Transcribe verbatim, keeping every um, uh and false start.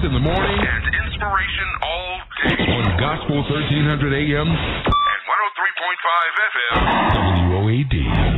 in the morning and inspiration all day. On Gospel thirteen hundred A M and one oh three point five F M. W O A D.